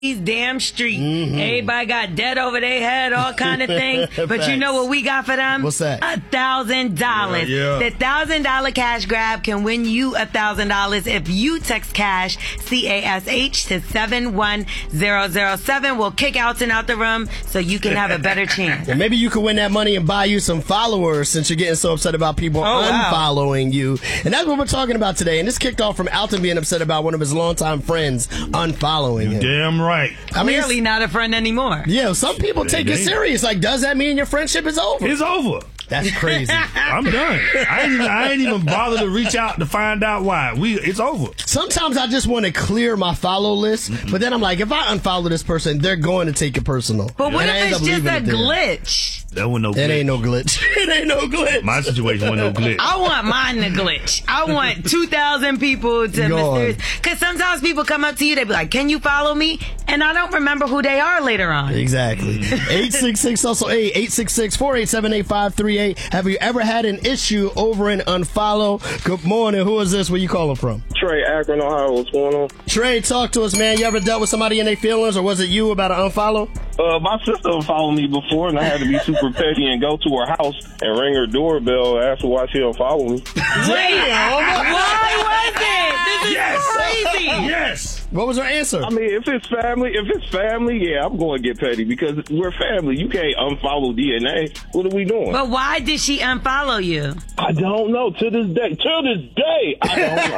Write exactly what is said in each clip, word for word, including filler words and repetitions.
these damn streets. Mm-hmm. Everybody got debt over their head, all kind of things. But you know what we got for them? What's that? A thousand dollars. The thousand dollar cash grab can win you a thousand dollars if you text cash C A S H to seven one zero zero seven. We'll kick Alton out the room so you can have a better chance. And maybe you can win that money and buy you some followers since you're getting so upset about people oh, unfollowing wow. you. And that's what we're talking about today. And this kicked off from Alton being upset about one of his longtime friends unfollowing him. Damn right. I mean, clearly not a friend anymore. Yeah, some people take it serious. Like, does that mean your friendship is over? It's over. That's crazy. I'm done. I ain't even, I ain't even bother to reach out to find out why. We It's over. Sometimes I just want to clear my follow list, mm-hmm. but then I'm like, if I unfollow this person, they're going to take it personal. But what if it's just a glitch? That wasn't no glitch. It ain't no glitch. It ain't no glitch. My situation wasn't no glitch. I want mine to glitch. I want two thousand people to mysterious. Because sometimes people come up to you, they be like, can you follow me? And I don't remember who they are later on. Exactly. eight six six hustle eight, eight six six, four eight seven, eight five three eight. Have you ever had an issue over an unfollow? Good morning. Who is this? Where you calling from? Trey, Akron, Ohio. What's going on? Trey, talk to us, man. You ever dealt with somebody in their feelings, or was it you about an unfollow? Uh, my sister unfollowed me before, and I had to be super petty and go to her house and ring her doorbell and ask her why she unfollowed me. Damn! Why was it? This is yes. crazy. Yes. What was her answer? I mean, if it's family, if it's family, yeah, I'm going to get petty because we're family. You can't unfollow D N A. What are we doing? But why did she unfollow you? I don't know. To this day, to this day, I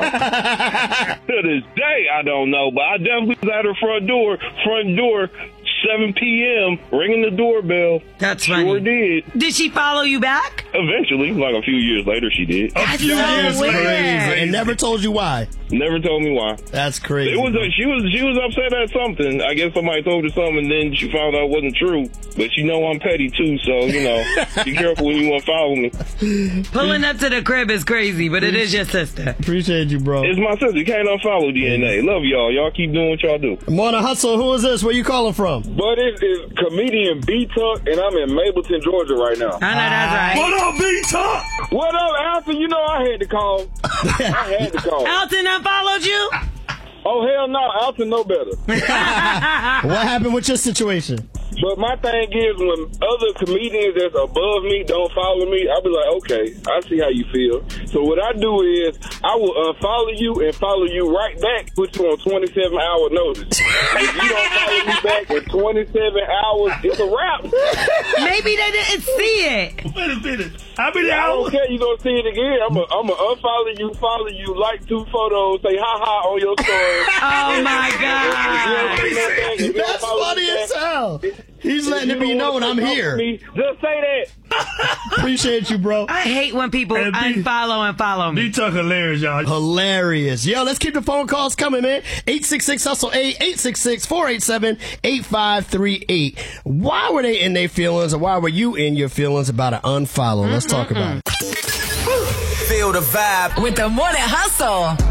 don't know. To this day, I don't know. But I definitely was at her front door, front door, seven p.m., ringing the doorbell. That's funny. Sure did. Did she follow you back? Eventually, like a few years later, she did. That's so weird. And never told you why. Never told me why. That's crazy. It was a, she was she was upset at something. I guess somebody told her something, and then she found out it wasn't true. But you know I'm petty too, so you know be careful when you want to follow me. Pulling up to the crib is crazy, but it is your sister. Appreciate you, bro. It's my sister. You can't unfollow D N A. Love y'all. Y'all keep doing what y'all do. Morning Hustle. Who is this? Where you calling from? But it is comedian B Tuck, and I'm in Mableton, Georgia right now. I know that's right. What up, B Tuck? What up, Alton? You know I had to call. I had to call. Alton unfollowed you? Oh, hell no. Alton know better. What happened with your situation? But my thing is, when other comedians that's above me don't follow me, I'll be like, okay, I see how you feel. So what I do is, I will unfollow you and follow you right back, put you on twenty-seven hour notice. If you don't follow me back in twenty-seven hours, it's a wrap. Maybe they didn't see it. Wait a minute. How many I hours? don't care. You're going to see it again. I'm going I'm to unfollow you, follow you, like two photos, say ha-ha on your story. Oh, my God. That's funny as hell. He's letting it be known I'm here. Just say that. Appreciate you, bro. I hate when people And B- unfollow and follow me. B Tuck hilarious, y'all. Hilarious. Yo, let's keep the phone calls coming, man. eight six six hustle eight, eight six six, four eight seven, eight five three eight. Why were they in their feelings, or why were you in your feelings about an unfollow? Let's talk about it. Feel the vibe with the Morning Hustle.